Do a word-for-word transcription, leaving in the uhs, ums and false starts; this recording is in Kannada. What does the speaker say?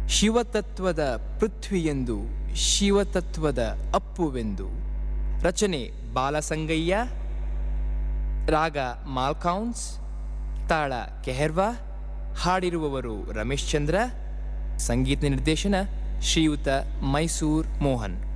ಶಿವತತ್ವದ ಪೃಥ್ವಿಯೆಂದು ಶಿವತತ್ವದ ಅಪ್ಪುವೆಂದು. ರಚನೆ ಬಾಲಸಂಗಯ್ಯ, ರಾಗ ಮಾಲ್ಕೌನ್ಸ್, ತಾಳ ಕೆಹರ್ವಾ. ಹಾಡಿರುವವರು ರಮೇಶ್ ಚಂದ್ರ, ಸಂಗೀತ ನಿರ್ದೇಶನ ಶ್ರೀಯುತ ಮೈಸೂರ್ ಮೋಹನ್.